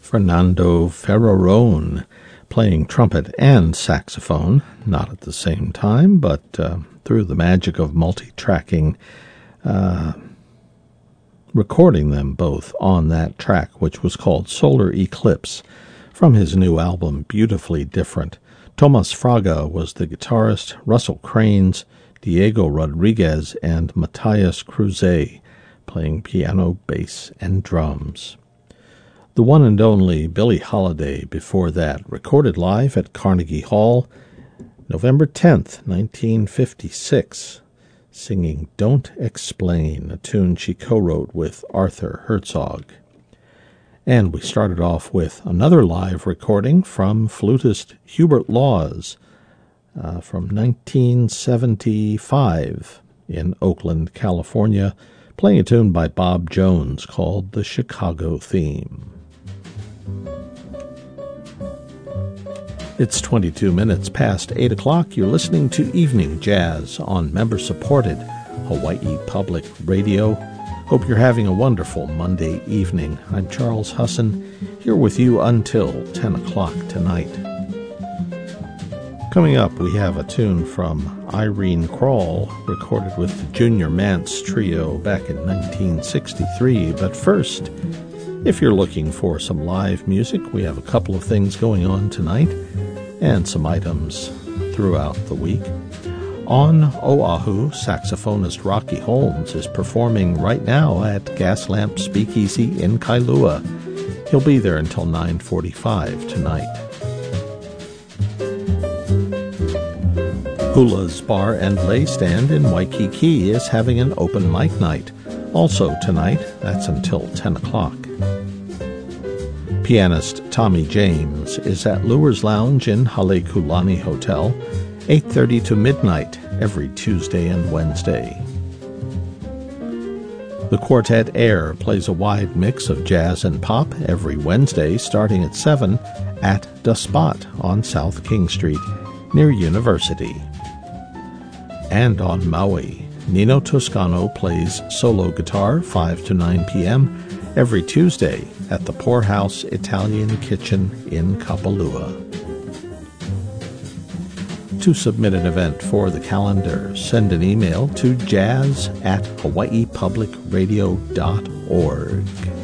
Fernando Ferrarone playing trumpet and saxophone, not at the same time, but through the magic of multi-tracking, recording them both on that track, which was called Solar Eclipse, from his new album, Beautifully Different. Tomas Fraga was the guitarist, Russell Cranes, Diego Rodriguez, and Matthias Kruse playing piano, bass, and drums. The one and only Billie Holiday before that, recorded live at Carnegie Hall, November 10th, 1956, singing Don't Explain, a tune she co-wrote with Arthur Herzog. And we started off with another live recording from flutist Hubert Laws from 1975 in Oakland, California, playing a tune by Bob Jones called The Chicago Theme. It's 22 minutes past 8 o'clock. You're listening to Evening Jazz on member-supported Hawaii Public Radio. Hope you're having a wonderful Monday evening. I'm Charles Husson, here with you until 10 o'clock tonight. Coming up, we have a tune from Irene Krall, recorded with the Junior Mance Trio back in 1963. But first, if you're looking for some live music, we have a couple of things going on tonight and some items throughout the week. On Oahu, saxophonist Rocky Holmes is performing right now at Gaslamp Speakeasy in Kailua. He'll be there until 9:45 tonight. Hula's Bar and Lay Stand in Waikiki is having an open mic night. Also tonight, that's until 10 o'clock. Pianist Tommy James is at Lure's Lounge in Halekulani Hotel, 8:30 to midnight every Tuesday and Wednesday. The Quartet Air plays a wide mix of jazz and pop every Wednesday starting at 7 at The Spot on South King Street near University. And on Maui, Nino Toscano plays solo guitar 5 to 9 p.m. every Tuesday at the Poorhouse Italian Kitchen in Kapalua. To submit an event for the calendar, send an email to jazz@hawaiipublicradio.org.